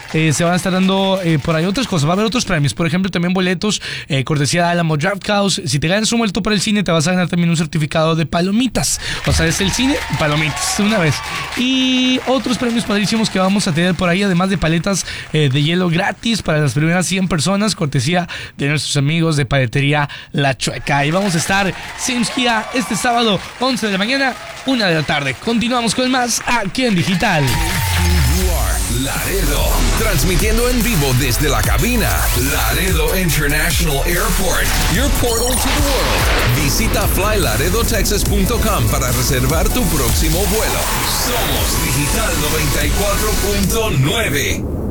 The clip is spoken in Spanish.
se van a estar dando por ahí otras cosas. Va a haber otros premios, por ejemplo, también boletos cortesía de Alamo Drafthouse. Si te ganas un vuelto para el cine, te vas a ganar también un certificado de palomitas. O sea, es el cine y palomitas una vez. Y otros premios padrísimos que vamos a tener por ahí, además de paletas de hielo gratis para las primeras 100 personas, cortesía de nuestros amigos de Paletería La Chueca. Y vamos a estar Sims Kia este sábado, 11 de la mañana, 1 de la tarde. Continuamos con más aquí en Digital. Laredo, transmitiendo en vivo desde la cabina. Laredo International Airport, your portal to the world. Visita flylaredotexas.com para reservar tu próximo vuelo. Somos Digital 94.9.